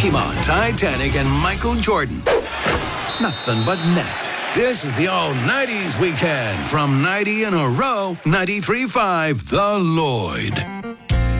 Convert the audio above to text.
Pokemon, Titanic, and Michael Jordan. Nothing but net. This is the all-90s weekend from 90 in a row, 93.5 The Lloyd.